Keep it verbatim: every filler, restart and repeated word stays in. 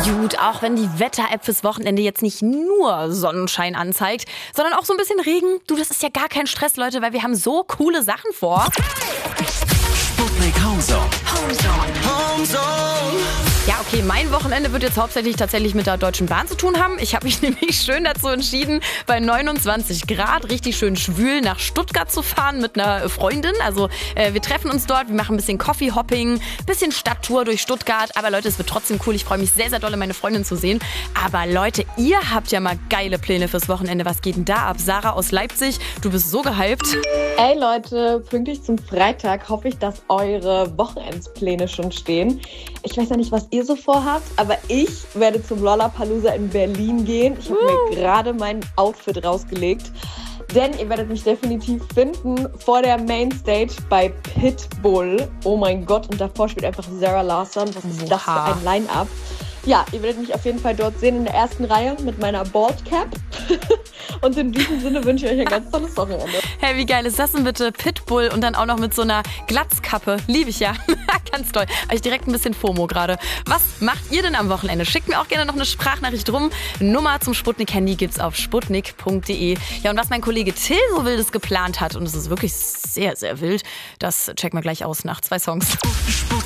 Gut, auch wenn die Wetter-App fürs Wochenende jetzt nicht nur Sonnenschein anzeigt, sondern auch so ein bisschen Regen. Du, das ist ja gar kein Stress, Leute, weil wir haben so coole Sachen vor. Sputnik Homezone. Homezone. Homezone. Ja, okay, mein Wochenende wird jetzt hauptsächlich tatsächlich mit der Deutschen Bahn zu tun haben. Ich habe mich nämlich schön dazu entschieden, bei neunundzwanzig Grad richtig schön schwül nach Stuttgart zu fahren mit einer Freundin. Also äh, wir treffen uns dort, wir machen ein bisschen Coffee-Hopping, bisschen Stadttour durch Stuttgart. Aber Leute, es wird trotzdem cool. Ich freue mich sehr, sehr doll, meine Freundin zu sehen. Aber Leute, ihr habt ja mal geile Pläne fürs Wochenende. Was geht denn da ab? Sarah aus Leipzig, du bist so gehypt. Ey Leute, pünktlich zum Freitag hoffe ich, dass eure Wochenendspläne schon stehen. Ich weiß ja nicht, was ihr so vorhabt, aber ich werde zum Lollapalooza in Berlin gehen. Ich habe Uh. mir gerade mein Outfit rausgelegt, denn ihr werdet mich definitiv finden vor der Mainstage bei Pitbull. Oh mein Gott, und davor spielt einfach Zara Larsson. Was ist das für Oha. ein Line-Up? Ja, ihr werdet mich auf jeden Fall dort sehen in der ersten Reihe mit meiner Baldcap. Und in diesem Sinne wünsche ich euch ein ganz tolles Wochenende. Hey, wie geil ist das denn bitte? Pitbull und dann auch noch mit so einer Glatzkappe. Liebe ich ja. Ganz toll. Habe ich direkt ein bisschen FOMO gerade. Was macht ihr denn am Wochenende? Schickt mir auch gerne noch eine Sprachnachricht rum. Nummer zum Sputnik-Handy gibt's auf sputnik punkt de. Ja, und was mein Kollege Till so Wildes geplant hat, und es ist wirklich sehr, sehr wild, das checken wir gleich aus nach zwei Songs.